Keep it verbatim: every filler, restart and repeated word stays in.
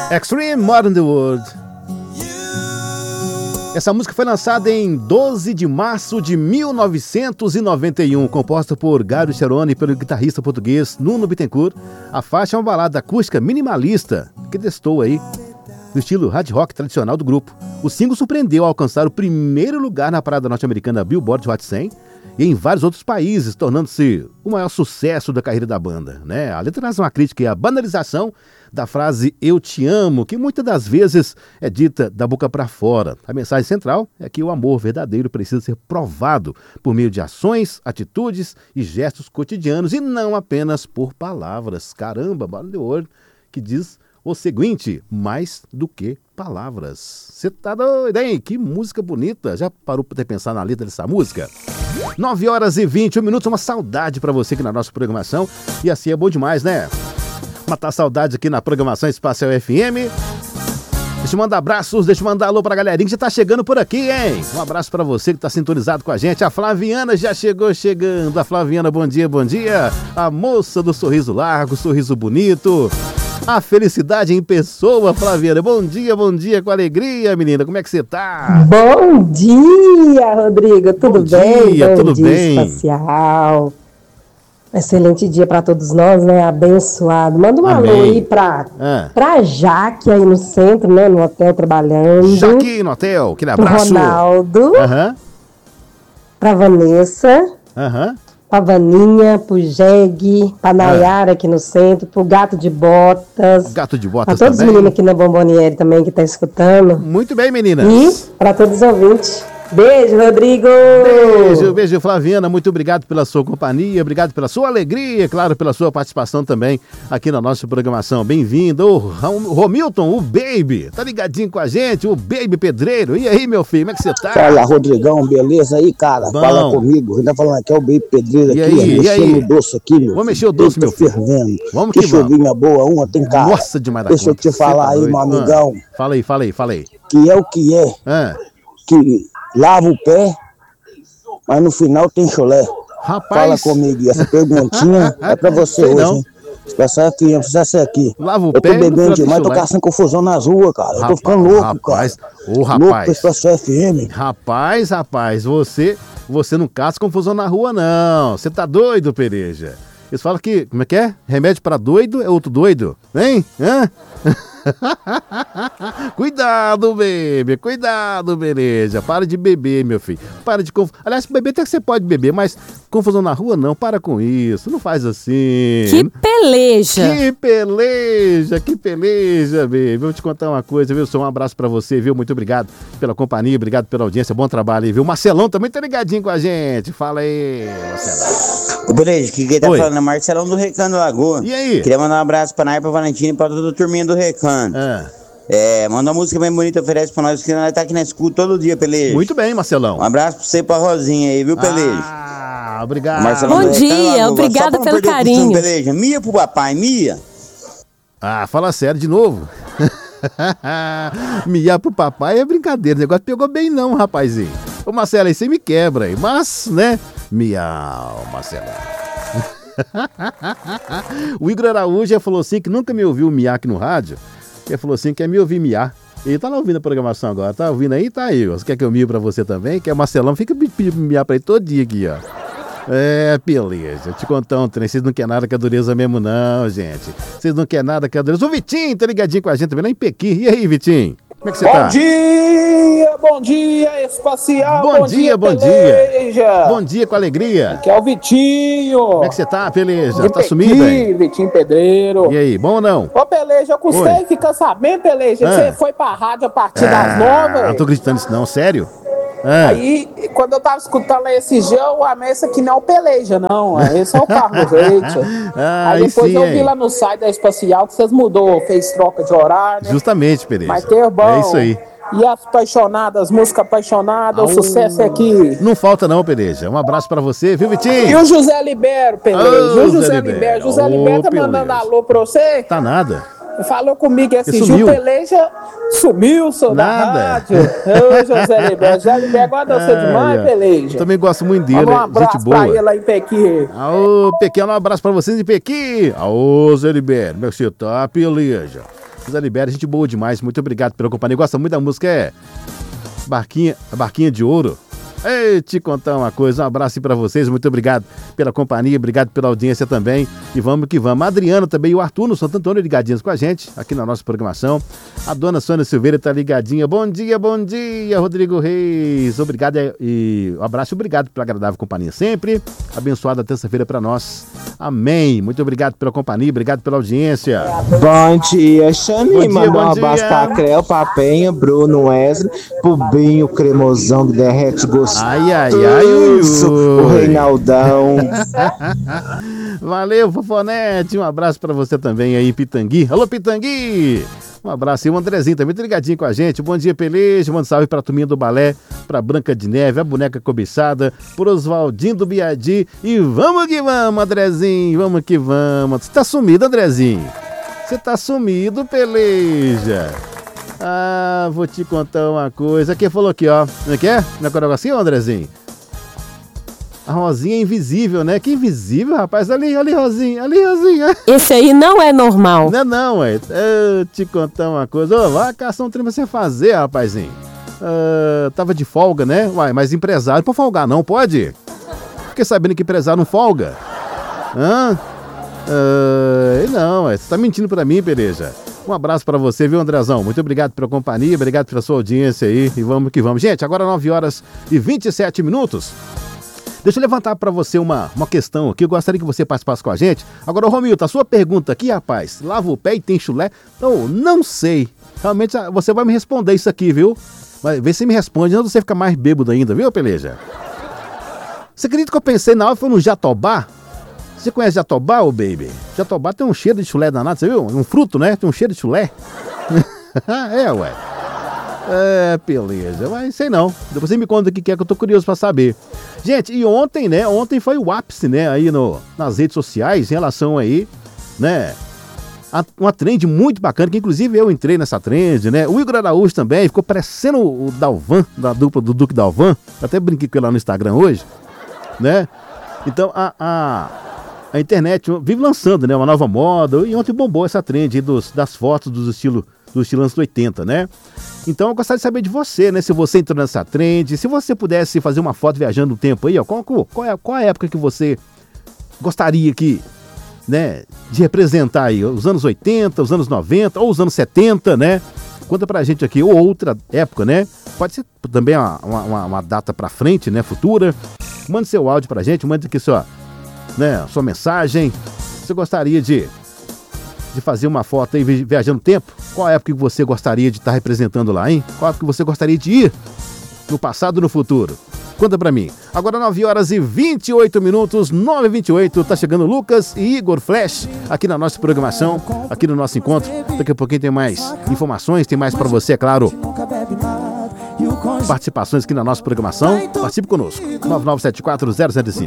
Extreme Modern the World. Essa música foi lançada em doze de março de mil novecentos e noventa e um, composta por Gary Cherone e pelo guitarrista português Nuno Bittencourt. A faixa é uma balada acústica minimalista que testou aí no estilo hard rock tradicional do grupo. O single surpreendeu ao alcançar o primeiro lugar na parada norte-americana Billboard Hot cem e em vários outros países, tornando-se o maior sucesso da carreira da banda, né? A letra traz uma crítica à banalização da frase "eu te amo", que muitas das vezes é dita da boca para fora. A mensagem central é que o amor verdadeiro precisa ser provado por meio de ações, atitudes e gestos cotidianos e não apenas por palavras. Caramba, Modern the World, que diz o seguinte: mais do que palavras. Você tá doido, hein? Que música bonita. Já parou para pensar na letra dessa música? nove horas e vinte e um minutos, uma saudade para você aqui na nossa programação. E assim é bom demais, né? Matar saudade aqui na programação Espacial F M. Deixa eu mandar abraços, deixa eu mandar alô pra galerinha que já tá chegando por aqui, hein? Um abraço pra você que tá sintonizado com a gente. A Flaviana já chegou chegando. A Flaviana, bom dia, bom dia. A moça do sorriso largo, sorriso bonito. A felicidade em pessoa, Flaviana. Bom dia, bom dia, com alegria, menina. Como é que você tá? Bom dia, Rodrigo. Tudo bom bem? Dia, bom tudo dia, bem. Espacial. Excelente dia para todos nós, né? Abençoado. Manda um Amém. alô aí pra, Ah. pra Jaque aí no centro, né? No hotel trabalhando. Já aqui no hotel, aquele Pro abraço. Ronaldo. Aham, Pra Vanessa. aham. Pra Vaninha, pro Jeg, pra Nayara aqui no centro, pro Gato de Botas. Gato de Pra botas todos os também. meninos aqui na Bomboniere também que tá escutando. Muito bem, meninas. E pra todos os ouvintes. Beijo, Rodrigo! Beijo, beijo, Flaviana. Muito obrigado pela sua companhia, obrigado pela sua alegria, claro, pela sua participação também aqui na nossa programação. Bem-vindo, o Romilton, o Baby, tá ligadinho com a gente, o Baby Pedreiro. E aí, meu filho, como é que você tá? Fala, Rodrigão, beleza aí, cara? Bom. Fala comigo. Ainda falando aqui, é o Baby Pedreiro E aqui, aí, e mexendo aí? o doce aqui, meu. Vamos mexer o doce, meu filho. fervendo. Vamos que que vamos. chuvinha boa ontem, cara. Nossa, demais da Deixa eu conta. te falar Você tá aí, doido. meu Ah, amigão, Fala aí, fala aí, fala aí. que é o que é, Ah, que lava o pé, mas no final tem chulé. Fala rapaz, comigo, e essa perguntinha é pra você Sei hoje, não. hein? Expressão F M, essa aqui. lava o Eu tô pé. no bebendo final demais, do tô chulé. caçando confusão nas ruas, cara. Eu tô Rapaz, ficando louco, rapaz, cara. ô Louco rapaz. com Expressão F M. Rapaz, rapaz, você, você não caça confusão na rua, não. Você tá doido, Pereja? Eles falam que, como é que é? Remédio pra doido é outro doido, hein? Hã? Cuidado, bebê, cuidado, Pereja. Para de beber, meu filho. Para de conf... Aliás, beber até que você pode beber, mas confusão na rua não. Para com isso, não faz assim. Que peleja! Que peleja, que peleja, baby. Vou te contar uma coisa, viu? Só um abraço pra você, viu? Muito obrigado pela companhia, obrigado pela audiência, bom trabalho aí, viu? Marcelão também tá ligadinho com a gente. Fala aí, Marcelão. Ô, Brejo, que quem tá Oi. falando é Marcelão do Recanto Lagoa. E aí? Queria mandar um abraço pra Nayar, pra Valentina e pra toda a turminha do Recanto. Ah, É, manda uma música bem bonita, oferece pra nós, que nós tá aqui na escuta todo dia, Pelejo. muito bem, Marcelão. Um abraço pra você e pra Rosinha aí, viu, Pelejo? Ah, obrigado. Marcelão Bom do Recanto dia, Lagoa. obrigada Só pra não pelo perder o carinho. costume, Pelejo. Mia pro papai, Mia. Ah, fala sério de novo. Miar pro papai é brincadeira. O negócio pegou bem não, rapazinho. Ô, Marcelo, aí você me quebra aí. Mas, né? Miau, Marcelo. O Igor Araújo já falou assim que nunca me ouviu miar aqui no rádio. Ele falou assim que quer me ouvir miar. Ele tá lá ouvindo a programação agora. Tá ouvindo aí? Tá aí. Você quer que eu mio pra você também? Quer o Marcelão? Fica pedindo miar pra ele todo dia aqui, ó. É, beleza. Te contar um trem. Vocês não querem nada com a dureza mesmo, não, gente. Vocês não querem nada com a dureza. O Vitinho tá ligadinho com a gente também lá em Pequi. E aí, Vitinho? Como é que você Bom tá? dia, bom dia, Espacial. Bom dia, bom dia. Peleja. Bom dia com alegria. Aqui é o Vitinho. Como é que você tá, Peleja? De Tá Pequi, sumido, hein? Vitinho Pedreiro. E aí, bom ou não? Ô, Peleja, eu custei Oi. ficar sabendo, Peleja, Ah. que você foi pra rádio a partir das Ah, nove. não tô acreditando nisso não, sério? Ah, Aí, quando eu tava escutando esse dia, eu amei esse aqui não é o Peleja, não. Esse é o Carlos Leite. Ah, Aí aí depois sim, eu vi hein? lá no site da Espacial que vocês mudou, fez troca de horário, né? Justamente, Pereja. Mas ter bom. É isso aí. E as apaixonadas, música apaixonada, Au. o sucesso é aqui. Não falta não, Pereja. Um abraço pra você, viu, E Vitinho? o José Libero, Peleja? Ô, E o Zé José Libero. Libero? José Ô, Libero tá mandando Peleja. alô pra você? Tá nada. Falou comigo esse Ele dia, o sumiu. Peleja sumiu, sou da Nada. rádio. Ô, José Libero. José Libero gosta de você Ai, demais, ai. Peleja. Também gosto muito dele, Manda um gente abraço pra boa. ele lá em Pequi. Aô, Pequeno, um abraço pra vocês de Pequi. Aô, Zé Libero, como é que você tá, Peleja? Zé Libério, gente boa demais. Muito obrigado pela companhia. Gosta muito da música, é Barquinha, Barquinha de Ouro. Ei, te contar uma coisa, um abraço aí pra vocês, muito obrigado pela companhia, obrigado pela audiência também, e vamos que vamos. A Adriana também e o Arthur no Santo Antônio ligadinhos com a gente, aqui na nossa programação. A dona Sônia Silveira tá ligadinha, bom dia, bom dia, Rodrigo Reis, obrigado e um abraço, obrigado pela agradável companhia sempre, abençoada terça-feira pra nós, amém, muito obrigado pela companhia, obrigado pela audiência. Bom dia, Xani, Bom dia, mandar bom um abraço dia. pra Creu, pra Penha, Bruno, Wesley, pro Binho, cremosão que derrete gostoso. Ai, ai, ai, ui, ui. O Reinaldão. Valeu, Fofonete, um abraço pra você também aí, Pitangui. Alô, Pitangui! Um abraço aí, o Andrezinho também tá ligadinho com a gente. Bom dia, Peleja, manda salve pra turminha do balé, pra Branca de Neve, a boneca cobiçada, pro Oswaldinho do Biadi. E vamos que vamos, Andrezinho, vamos que vamos. Você tá sumido, Andrezinho? Você tá sumido, Peleja? Ah, vou te contar uma coisa. Quem falou aqui, ó? Não é que é? Não é com assim, Andrezinho? A Rosinha é invisível, né? Que invisível, rapaz. Ali, ali, Rosinha. Ali, Rosinha. Esse aí não é normal. Não é não, ué. Eu te contar uma coisa. Ô, vai caçar um trem pra você fazer, rapazinho. Uh, tava de folga, né? Uai, mas empresário não pode folgar, não pode? Fiquei sabendo que empresário não folga. Hã? Uh, não, ué. Você tá mentindo pra mim, Pereja. Um abraço pra você, viu, Andrezão? Muito obrigado pela companhia, obrigado pela sua audiência aí. E vamos que vamos. Gente, agora nove horas e vinte e sete minutos. Deixa eu levantar pra você uma, uma questão aqui. Eu gostaria que você participasse com a gente. Agora, Romilton, a sua pergunta aqui, rapaz. Lava o pé e tem chulé? Não, não sei. Realmente, você vai me responder isso aqui, viu? Mas vê se me responde, não você fica mais bêbado ainda, viu, Peleja? Você acredita que eu pensei na hora, foi no jatobá? Você conhece jatobá, ô baby? Jatobá tem um cheiro de chulé danado, você viu? Um fruto, né? Tem um cheiro de chulé. É, ué. É, beleza. Mas sei não. Depois você me conta o que é que eu tô curioso pra saber. Gente, e ontem, né? Ontem foi o ápice, né? Aí no, nas redes sociais, em relação aí, né? A, uma trend muito bacana, que inclusive eu entrei nessa trend, né? O Igor Araújo também ficou parecendo o Dalvan, da dupla do Duque Dalvan. Até brinquei com ele lá no Instagram hoje, né? Então, a... a A internet vive lançando, né, uma nova moda, e ontem bombou essa trend aí dos, das fotos dos estilos do estilo anos oitenta, né? Então eu gostaria de saber de você, né, se você entrou nessa trend, se você pudesse fazer uma foto viajando no tempo aí, ó, qual, qual, é, qual é a época que você gostaria que, né, de representar aí, os anos oitenta, os anos noventa ou os anos setenta, né? Conta pra gente aqui, ou outra época, né? Pode ser também uma, uma, uma data pra frente, né, futura. Mande seu áudio pra gente, mande aqui sua... né, sua mensagem. Você gostaria de, de fazer uma foto aí viajando no tempo? Qual época que você gostaria de estar representando lá, hein? Qual época que você gostaria de ir? No passado ou no futuro? Conta pra mim. Agora nove horas e vinte e oito minutos, nove e vinte e oito, tá chegando Lucas e Igor Flash aqui na nossa programação, aqui no nosso encontro. Daqui a pouquinho tem mais informações, tem mais pra você, é claro. Participações aqui na nossa programação. Participe conosco. nove nove sete quatro zero zero cinco.